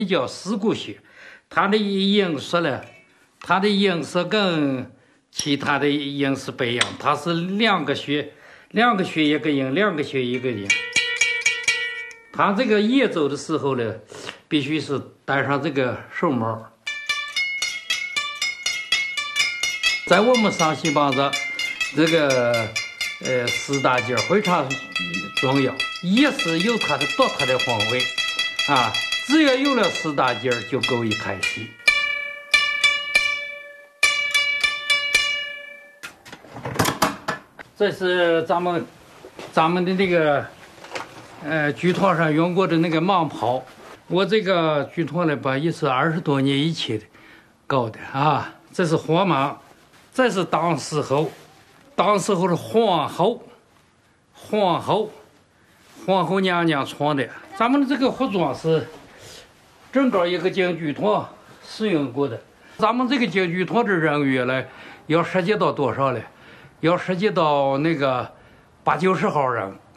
叫四股穴，它的形式呢，它的形式跟其他的形式不一样，它是两个穴一个音，两个穴一个音。它这个演奏的时候呢，必须是戴上这个手帽。在我们上西梆子，这个四大节非常重要，也是有它的独特的风味啊。只要有了四大节就够一台戏。这是咱们的那个剧团上用过的那个蟒袍。我这个剧团呢，也是20多年以前的搞的啊。这是花蟒，这是当时候的皇后娘娘穿的。咱们的这个服装是整个一个京剧团使用过的。咱们这个京剧团的人员呢，要涉及到多少呢？要涉及到那个80-90号人。